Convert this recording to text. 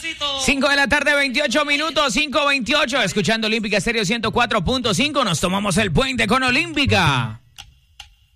5 de la tarde, 28 minutos, 5:28, escuchando Olímpica Estéreo 104.5. Nos tomamos el puente con Olímpica.